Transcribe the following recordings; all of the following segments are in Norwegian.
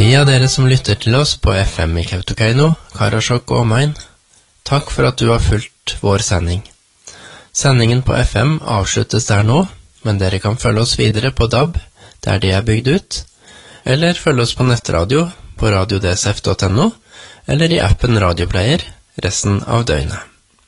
De av dere som lytter til oss på FM i Kautokeino, Karasjok og omegn, takk for at du har fulgt vår sending. Sendingen på FM avsluttes der nå, men dere kan følge oss videre på DAB, der de er bygd ut, eller følge oss på nettradio på radiodsf.no, eller i appen Radioplayer resten av døgnet.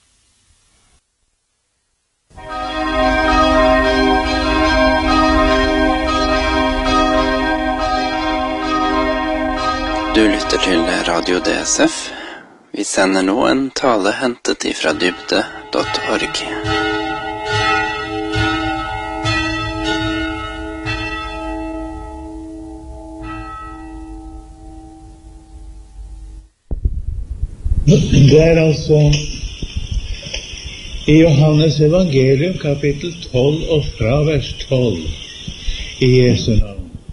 Du lytter til Radio DSF. Vi sender nå en tale hentet ifra dybde.org. Det er altså i Johannes evangelium kapittel 12 og fra vers 12 i Jesu navn.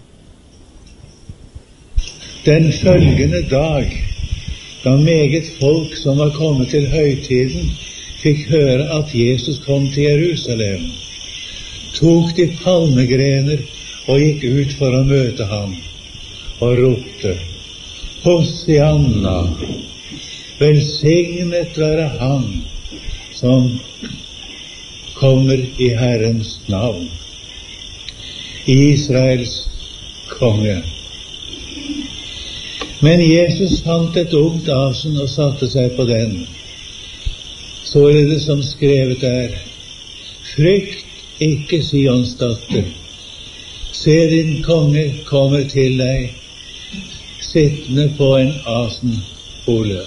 Den følgende dag, da meget folk som var kommet til høytiden, fikk høre at Jesus kom til Jerusalem, tok de palmegrener og gikk ut for å møte ham, og ropte, Hosianna, velsignet være han som kommer i Herrens navn, Israels konge. Men Jesus fant et ungt asen og satte seg på den. Således som skrevet er, frykt ikke, Sions datter. Se, din konge kommer til deg, sittende på en asenhole.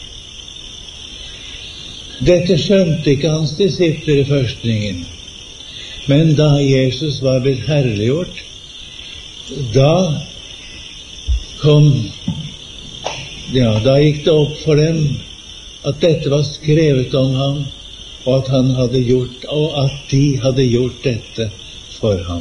Dette skjønte ikke hans disipler i førstningen, men da Jesus var blitt herliggjort, da gikk det opp for dem at dette var skrevet om ham, og at de hadde gjort dette for ham.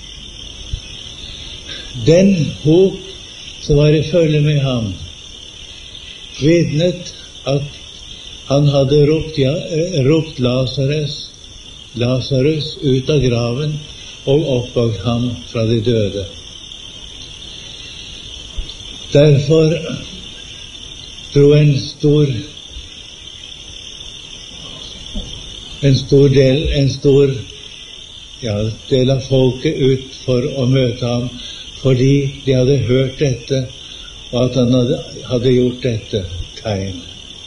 Den hop som var i følge med ham, vitnet at han hadde ropt Lazarus ut av graven og oppvakt ham fra de døde. Derfor dro en stor del av folket ut for å møte ham, fordi de hadde hørt dette, og at han hadde gjort dette tegn.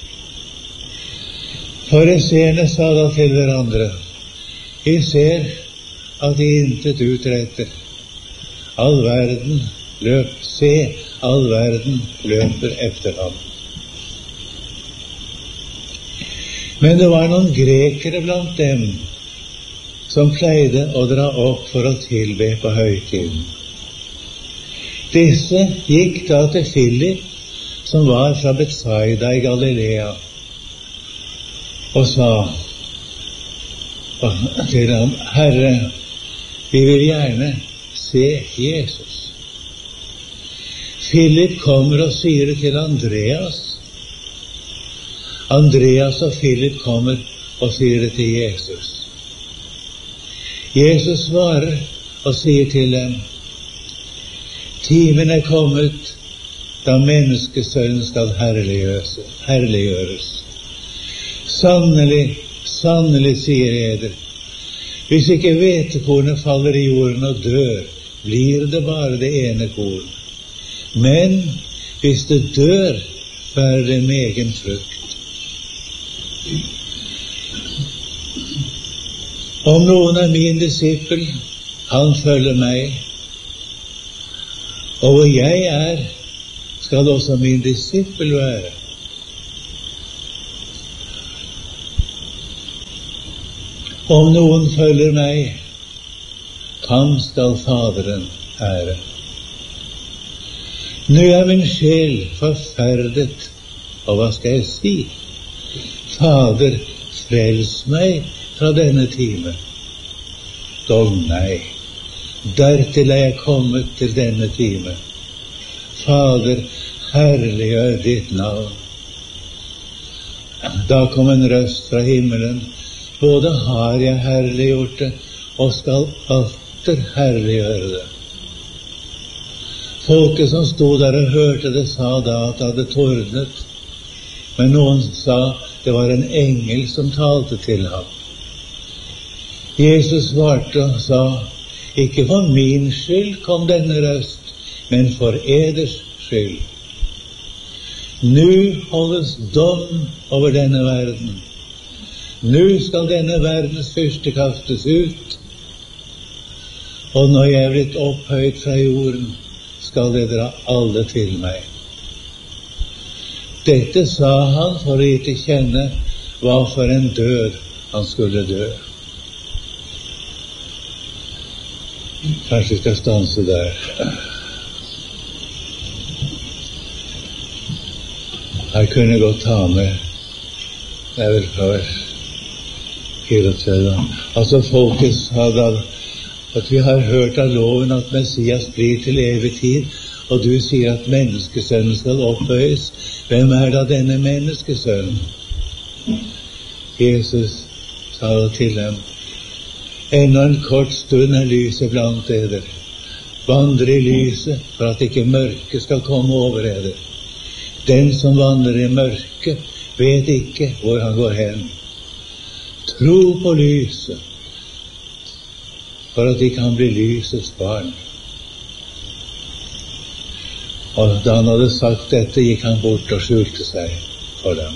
Fariseerne sa da til hverandre, vi ser at de intet utretter. All verden løper efter ham. Men det var noen grekere blant dem som pleide å dra opp for å tilbe på høytiden. Disse gikk da til Philip, som var fra Betsaida i Galilea, og sa til ham, Herre, vi vil gjerne se Jesus. Philip kommer og sier det til Andreas. Andreas og Philip kommer og sier det til Jesus. Jesus svarer og sier til dem, timen er kommet da menneskesønnen skal herliggjøres. Sannelig, sannelig, sier eder, hvis ikke hvetekornet faller i jorden og dør, blir det bare det ene korn. Men hvis det dør, bærer det megen frukt. Om noen er min disippel, han følger meg, og hvor jeg er, skal også min disippel være. Om noen følger meg, ham skal Faderen ære. Nå er min sjel forferdet, og hva skal jeg si? Fader, frels meg fra denne time. Dog nei, dertil er jeg kommet til denne time. Fader, herliggjør ditt navn. Da kom en røst fra himmelen, både har jeg herliggjort det, og skal atter herliggjøre det. Folket som stod der og hørte det, sa da at det hadde tordnet. Men noen sa det var en engel som talte til ham. Jesus svarte og sa, ikke for min skyld kom denne røst, men for eders skyld. Nå holdes dom over denne verden. Nå skal denne verdens fyrste kastes ut, og når jeg er blitt opphøyt fra jorden, skal det dra alle til meg. Dette sa han for å gi til kjenne hva for en død han skulle dø. Kanskje vi skal stanse der. Jeg kunne godt ta med, det er vel fra vers 34. Altså folket sa da at vi har hørt av loven at Messias blir til evig tid, og du sier at menneskesønnen skal opphøyes. Hvem er da denne menneskesønnen? Jesus sa til dem, ennå en kort stund er lyset blant eder. Vandre i lyset, for at ikke mørket skal komme over eder. Den som vandrer i mørket, vet ikke hvor han går hen. Tro på lyset, for at de kan bli lysets barn. Og da han hadde sagt dette, gikk han bort og skjulte seg for dem.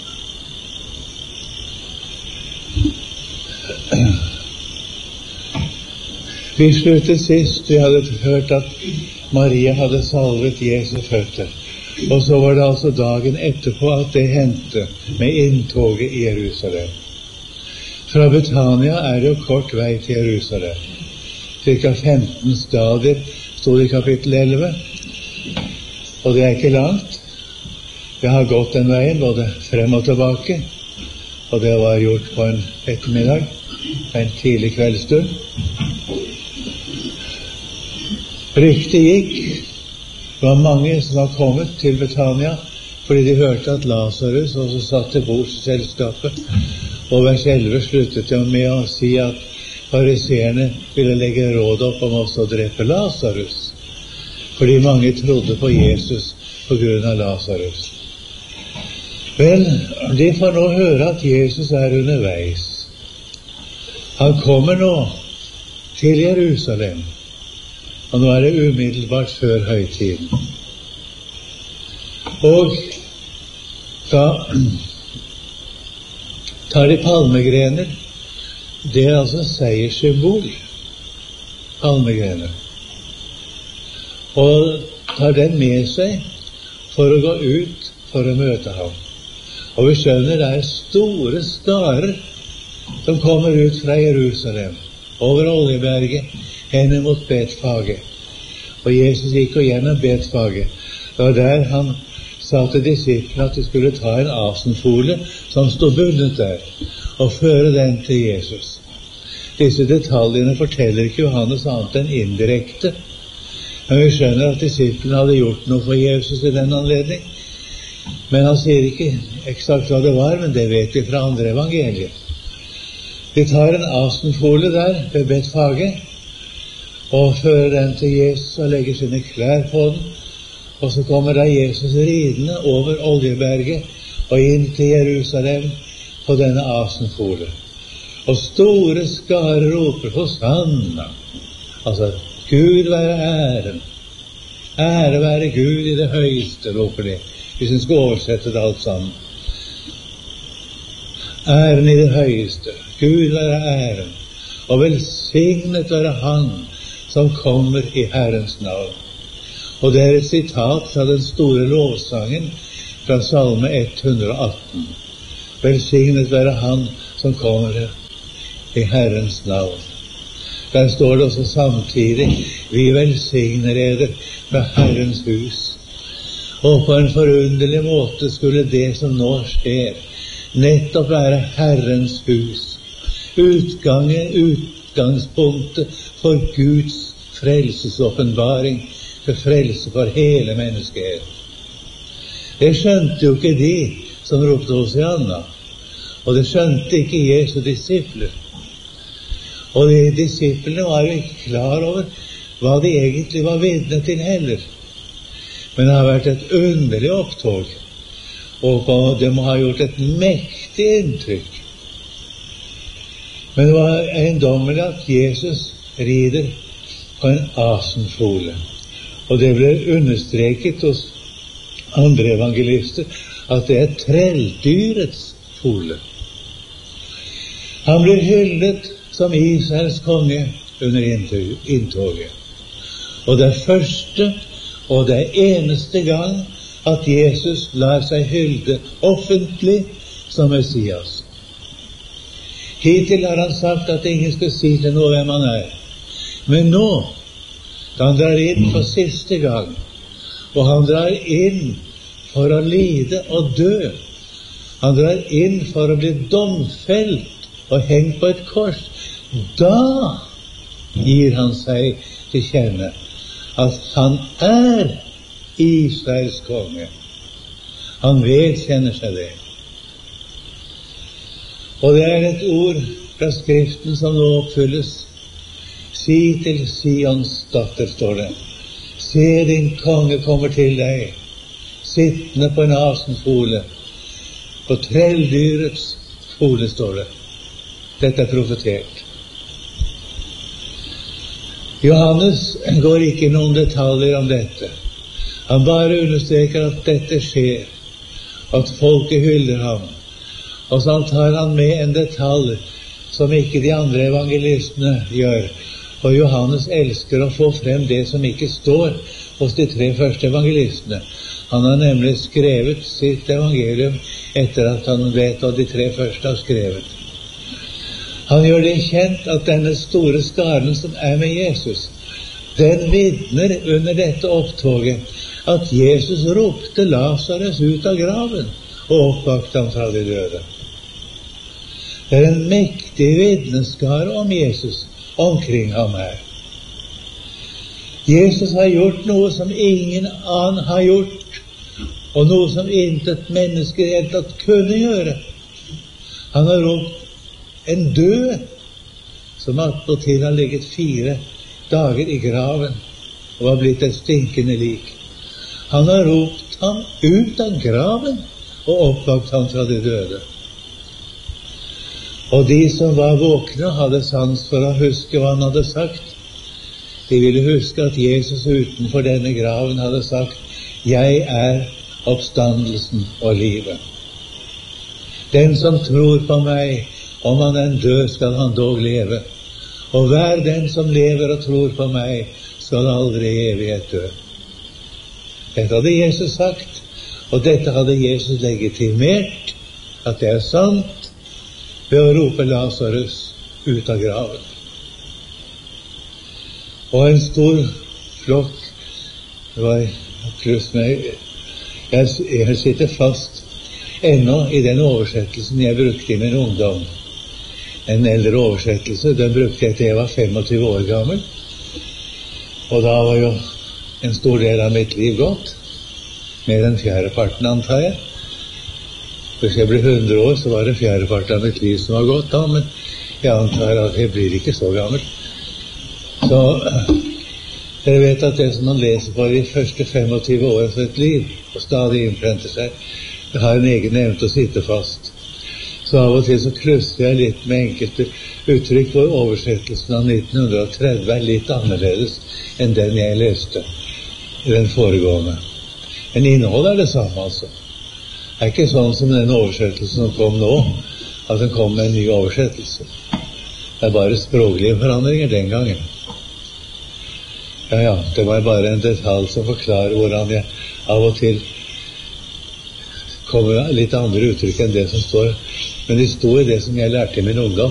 Vi sluttet sist, vi hadde hørt at Maria hadde salvet Jesu føtter. Og så var det altså dagen etterpå at det hendte med inntoget i Jerusalem. Fra Betania er det jo kort vei til Jerusalem. Cirka 15 stadier stod i kapittel 11, og det er ikke langt. Jeg har gått den veien både frem og tilbake, og det var gjort på en ettermiddag, en tidlig kveldstund. Ryktet gikk, det var mange som var kommet til Betania, fordi de hørte at Lazarus også satt til bords i selskapet, og vers 11 sluttet de med å si at fariseerne ville legge råd opp om også å drepe Lazarus, fordi mange trodde på Jesus på grunn av Lazarus. Vel, de får nå høre at Jesus er underveis. Han kommer nå til Jerusalem, og nå er det umiddelbart før høytiden. Og da tar de palmegrener. Det er altså seierssymbol, palmegrener, og tar den med seg for å gå ut for å møte ham. Og vi skjønner det er store skarer som kommer ut fra Jerusalem, over Oljeberget, henne mot Betfage. Og Jesus gikk gjennom Betfage. Det var der han sa til disiplene at de skulle ta en asenfole som stod bundet der, og føre den til Jesus. Disse detaljene forteller ikke Johannes annet enn indirekte, men vi skjønner at disiplene hadde gjort noe for Jesus i den anledning. Men han sier ikke eksakt hva det var, men det vet vi fra andre evangelier. De tar en asenfole der ved Betfage og fører den til Jesus og legger sine klær på den, og så kommer da Jesus ridende over Oljeberget og inn til Jerusalem på denne asenfole. Og store skarer roper Hosanna, altså Gud være æren, ære være Gud i det høyeste, roper de, hvis en skal oversette det alt sammen. Æren i det høyeste, Gud være æren, og velsignet være Han som kommer i Herrens navn. Og det er et sitat fra den store lovsangen fra Salme 118. Velsignet være Han som kommer i Herrens navn. Der står det også samtidig, vi velsigner eder fra Herrens hus. Og på en forunderlig måte skulle det som nå skjer, nettopp være Herrens hus. Utgangspunktet for Guds frelsesåpenbaring, til frelse for hele menneskeheten. Det skjønte jo ikke de som ropte Hosianna, og det skjønte ikke Jesu disipler. Og de disiplene var jo ikke klar over hva de egentlig var vitne til heller. Men det har vært et underlig opptog, og det må ha gjort et mektig inntrykk. Men det var eiendommelig at Jesus rider på en asenfole, og det ble understreket hos andre evangelister at det er trelldyrets fole. Han blir hyllet som Israels konge under inntoget. Og det er første og det er eneste gang at Jesus lar seg hylde offentlig som Messias. Hittil har han sagt at ingen skal si til noe hvem han er. Men nå, da han drar inn for siste gang, og han drar inn for å lide og dø, han drar inn for å bli domfelt og hengt på et kors, da gir han seg til kjenne at han er Israels konge. Han vedkjenner seg det. Og det er et ord fra Skriften som nå oppfylles. Si til Sions datter, står det. Se, din konge kommer til deg, sittende på en asenfole. På trelldyrets fole, står det. Dette er profetert. Johannes går ikke i noen detaljer om dette. Han bare understreker at dette skjer, at folket hyller ham. Og så tar han med en detalj som ikke de andre evangelistene gjør. Og Johannes elsker å få frem det som ikke står hos de 3 første evangelistene. Han har nemlig skrevet sitt evangelium etter at han vet hva de 3 første har skrevet. Han gjør det kjent at denne store skaren som er med Jesus, den vitner under dette opptoget at Jesus ropte Lazarus ut av graven og oppvakte ham fra de døde. Det er en mektig vitneskare om Jesus omkring ham her. Jesus har gjort noe som ingen annen har gjort, og noe som intet menneske helt tatt kunne gjøre. Han har ropt en død som attpåtil har ligget 4 dager i graven og har blitt et stinkende lik. Han har ropt ham ut av graven og oppvakt ham fra de døde. Og de som var våkne hadde sans for å huske hva han hadde sagt. De ville huske at Jesus utenfor denne graven hadde sagt: Jeg er oppstandelsen og livet. Den som tror på meg, om han er død, skal han dog leve. Og hver den som lever og tror på meg, skal aldri i evighet dø. Dette hadde Jesus sagt, og dette hadde Jesus legitimert, at det er sant, ved å rope Lazarus ut av graven. Og en stor flokk, det var pluss meg, jeg sitter fast ennå i den oversettelsen jeg brukte i min ungdom. En eldre oversettelse, den brukte jeg til jeg var 25 år gammel. Og da var jo en stor del av mitt liv gått. Mer enn 4/4, antar jeg. Hvis jeg blir 100 år, så var det 4/4 av mitt liv som var gått da, men jeg antar at jeg blir ikke så gammel. Så dere vet at det som man leser på de første 25 år av sitt liv, og stadig innprenter seg, det har en egen evne til å sitte fast. Så av og til så klusser jeg litt med enkelte uttrykk hvor oversettelsen av 1930 er litt annerledes enn den jeg leste i den foregående. Men innholdet er det samme, altså. Det er ikke sånn som den oversettelsen som kom nå, at den kom med en ny oversettelse. Det er bare språklige forandringer den gangen. Ja, det var bare en detalj som forklarer hvordan jeg av og til kommer litt andre uttrykk enn det som står, men det står i det som jeg lærte i min ungdom.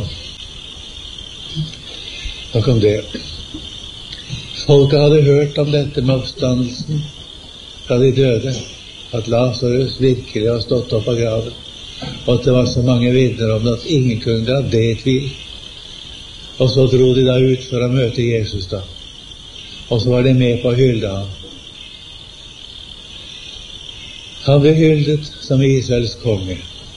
Nok om det. Folket hadde hørt om dette med oppstandelsen fra de døde, at Lazarus virkelig har stått opp av graven, og at det var så mange vitner om det at ingen kunne dra det i tvil. Og så dro de da ut for å møte Jesus da, og så var de med på å hylle ham. Han ble hyllet som Israels konge.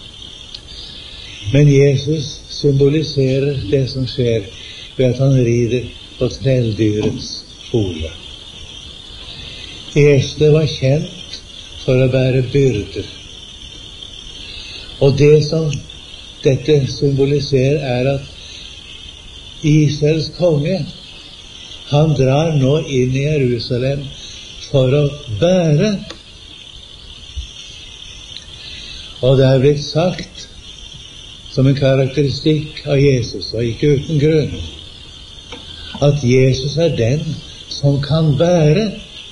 Men Jesus symboliserer det som skjer ved at han rider på trelldyrets fole. Eselet var kjent for å bære byrder. Og det som dette symboliserer, er at Israels konge, han drar nå inn i Jerusalem for å bære. Og det er blitt sagt som en karakteristikk av Jesus, og ikke uten grunn, at Jesus er den som kan bære.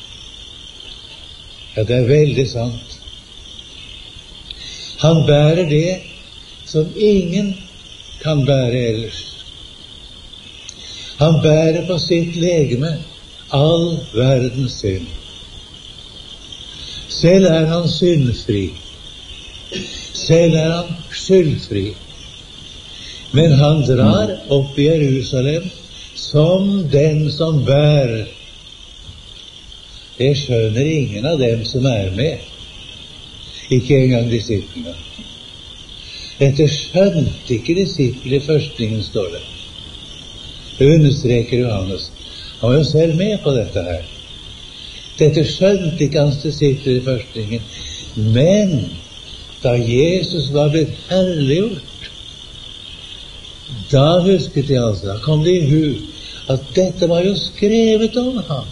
Ja, det er veldig sant. Han bærer det som ingen kan bære ellers. Han bærer på sitt legeme all verdens synd. Selv er han syndfri. Selv er han skyldfri. Men han drar opp i Jerusalem som den som bærer. Det skjønner ingen av dem som er med. Ikke engang disiplene. Dette skjønte ikke disiplene i førstningen, står det. Det understreker Johannes. Han var jo selv med på dette her. Dette skjønte ikke hans disipler i førstningen. Men da Jesus var blitt herliggjort, da husket de altså, da kom det i hu at dette var jo skrevet om ham.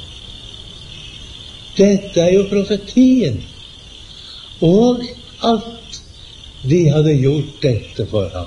Dette er jo profetien. Og at de hadde gjort dette for ham.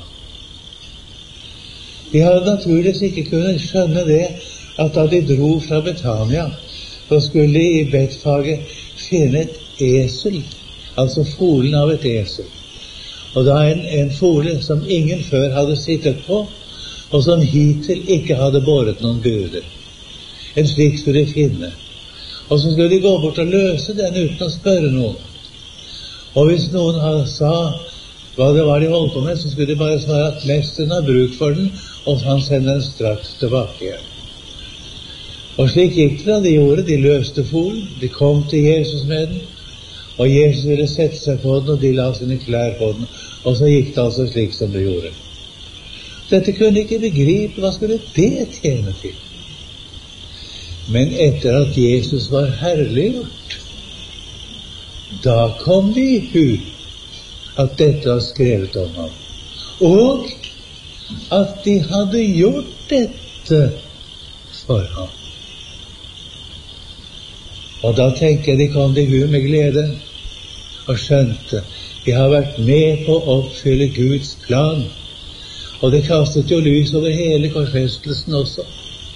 De hadde naturligvis ikke kunnet skjønne det, at da de dro fra Betania, så skulle de i Betfage finne et esel, altså folen av et esel. Og da en fole som ingen før hadde sittet på, og som hittil ikke hadde båret noen byrder. En slik skulle de finne. Og så skulle de gå bort og løse den uten å spørre noen. Og hvis noen sa hva det var de holdt på med, så skulle de bare svare at mesteren har bruk for den, og han sender den straks tilbake igjen. Og slik gikk det da de gjorde. De løste folen, de kom til Jesus med den, og Jesus ville sette seg på den, og de la sine klær på den, og så gikk det altså slik som det gjorde. Dette kunne de ikke begripe. Hva skulle det tjene til? Men etter at Jesus var herliggjort, da kom de i hu at dette var skrevet om ham, og at de hadde gjort dette for ham. Og da tenker jeg de kom til hu med glede og skjønte de har vært med på å oppfylle Guds plan, og det kastet jo lys over hele korsfestelsen også.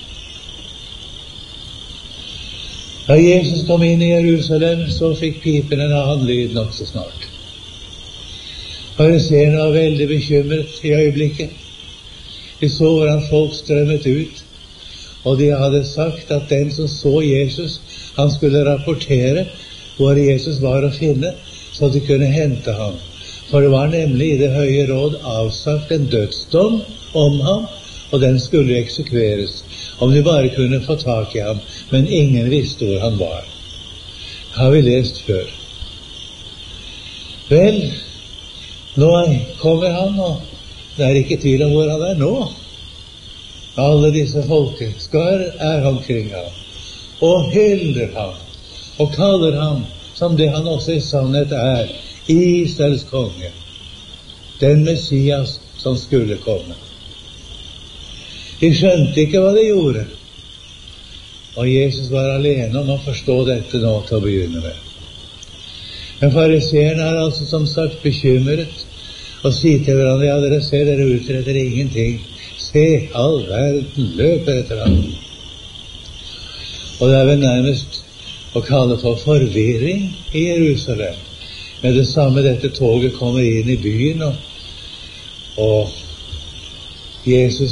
Da Jesus kom inn i Jerusalem, så fikk pipen en annen lyd nok så snart. Fariseerne var veldig bekymret i øyeblikket. De så hvordan folk strømmet ut, og de hadde sagt at den som så Jesus, han skulle rapportere hvor Jesus var å finne, så de kunne hente ham. For det var nemlig i det høye råd avsagt en dødsdom om ham, og den skulle eksekveres, om de bare kunne få tak i ham, men ingen visste hvor han var. Har vi lest før. Vel, nå kommer han, og det er ikke tvil om hvor han er nå. Alle disse folkeskar er omkring ham, og hyller ham, og kaller ham som det han også i sannhet er, Israels konge, den Messias som skulle komme. De skjønte ikke hva de gjorde, og Jesus var alene om å forstå dette nå til å begynne med. Men fariseerne er altså som sagt bekymret, og sier til hverandre, ja, dere ser, dere utretter ingenting. Se, all verden løper etter ham. Og det er vel nærmest å kalle for forvirring i Jerusalem. Med det samme dette toget kommer inn i byen, og Jesus